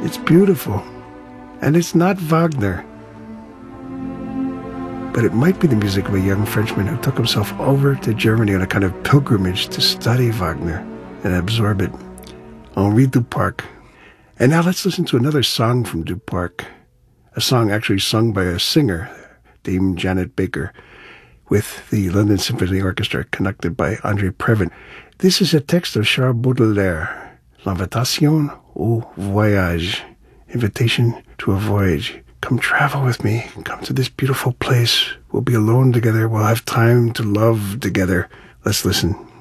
It's beautiful. And it's not Wagner. But it might be the music of a young Frenchman who took himself over to Germany on a kind of pilgrimage to study Wagner and absorb it. Henri Duparc. And now let's listen to another song from Duparc. A song actually sung by a singer, Dame Janet Baker, with the London Symphony Orchestra conducted by André Previn. This is a text of Charles Baudelaire, L'Invitation au Voyage, Invitation to a Voyage. Come travel with me. Come to this beautiful place. We'll be alone together. We'll have time to love together. Let's listen.